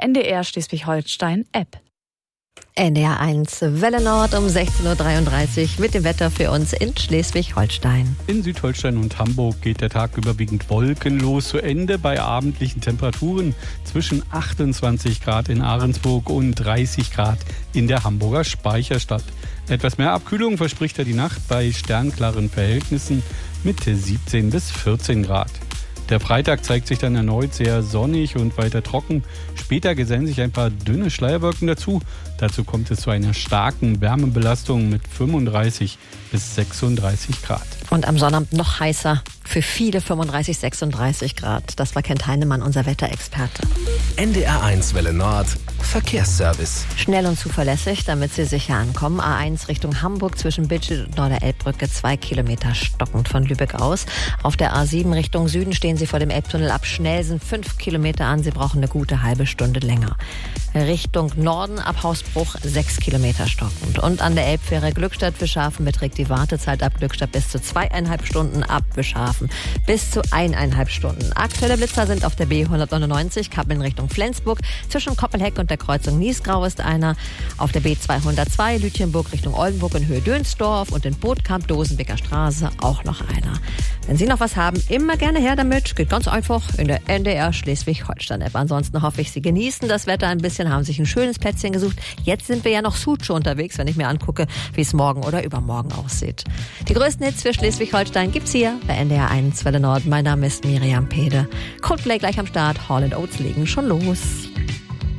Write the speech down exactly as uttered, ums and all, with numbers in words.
N D R Schleswig-Holstein App. N D R eins Welle Nord um sechzehn Uhr dreiunddreißig mit dem Wetter für uns in Schleswig-Holstein. In Südholstein und Hamburg geht der Tag überwiegend wolkenlos zu Ende bei abendlichen Temperaturen zwischen achtundzwanzig Grad in Ahrensburg und dreißig Grad in der Hamburger Speicherstadt. Etwas mehr Abkühlung verspricht er die Nacht bei sternklaren Verhältnissen mit siebzehn bis vierzehn Grad. Der Freitag zeigt sich dann erneut sehr sonnig und weiter trocken. Später gesellen sich ein paar dünne Schleierwolken dazu. Dazu kommt es zu einer starken Wärmebelastung mit fünfunddreißig bis sechsunddreißig Grad. Und am Sonnabend noch heißer, für viele fünfunddreißig, sechsunddreißig Grad. Das war Kent Heinemann, unser Wetterexperte. N D R eins Welle Nord Verkehrsservice. Schnell und zuverlässig, damit Sie sicher ankommen. A eins Richtung Hamburg zwischen Bildstedt und Norderelbbrücke, zwei Kilometer stockend von Lübeck aus. Auf der A sieben Richtung Süden stehen Sie vor dem Elbtunnel ab Schnelsen, fünf Kilometer an. Sie brauchen eine gute halbe Stunde länger. Richtung Norden ab Hausbruch, sechs Kilometer stockend. Und an der Elbfähre Glückstadt-Wischhafen beträgt die Wartezeit ab Glückstadt bis zu zweieinhalb Stunden, ab Wischhafen bis zu eineinhalb Stunden. Aktuelle Blitzer sind auf der B hundertneunundneunzig, Kappeln Richtung Flensburg. Zwischen Koppelheck und der Kreuzung Niesgrau ist einer. Auf der B zweihundertzwei, Lütjenburg Richtung Oldenburg in Höhe Dönsdorf und in Bootkamp, Dosenbeker Straße auch noch einer. Wenn Sie noch was haben, immer gerne her damit. Geht ganz einfach in der N D R Schleswig-Holstein-App. Ansonsten hoffe ich, Sie genießen das Wetter ein bisschen, haben sich ein schönes Plätzchen gesucht. Jetzt sind wir ja noch Sucho unterwegs, wenn ich mir angucke, wie es morgen oder übermorgen aussieht. Die größten Hits für Schleswig-Holstein gibt's hier bei N D R eins Welle Nord. Mein Name ist Miriam Pede. Coldplay gleich am Start. Hall and Oates legen schon los.